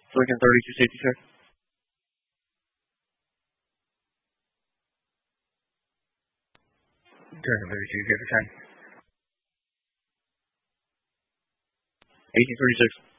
Lincoln 32 safety check. Lincoln 32, give it 10. 1836.